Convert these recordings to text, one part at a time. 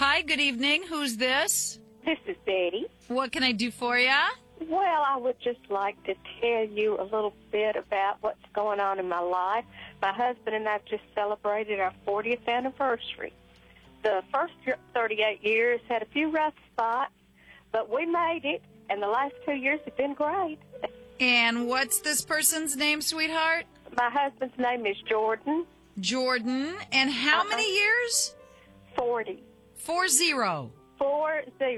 Hi, good evening. Who's this? This is Betty. What can I do for ya? Well, I would just like to tell you a little bit about what's going on in my life. My husband and I just celebrated our 40th anniversary. The first 38 years had a few rough spots, but we made it, and the last 2 years have been great. And what's this person's name, sweetheart? My husband's name is Jordan. Jordan. And how many years? 40. 40. 40.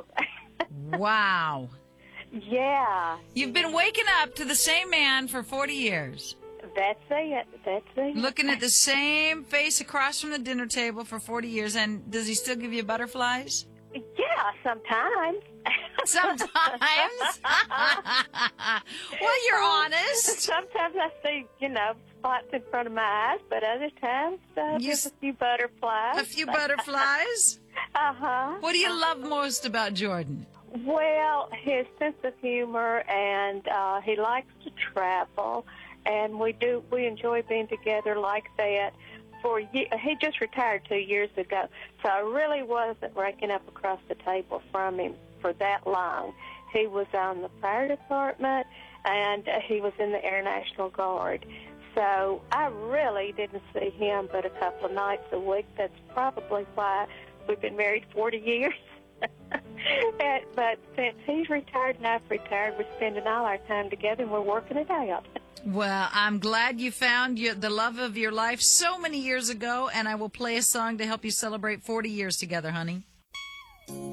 Wow. Yeah. You've been waking up to the same man for 40 years. That's it. Looking at the same face across from the dinner table for 40 years. And does he still give you butterflies? Yeah, sometimes. Sometimes. Well, you're honest. Sometimes I see, spots in front of my eyes, but other times there's a few butterflies. A few butterflies? Uh-huh. What do you love most about Jordan? Well, his sense of humor, and he likes to travel, and we enjoy being together like that. He just retired 2 years ago, so I really wasn't raking up across the table from him for that long. He was on the fire department, and he was in the Air National Guard. So I really didn't see him but a couple of nights a week. That's probably why we've been married 40 years. But since he's retired and I've retired, we're spending all our time together, and we're working it out. Well, I'm glad you found the love of your life so many years ago, and I will play a song to help you celebrate 40 years together, honey.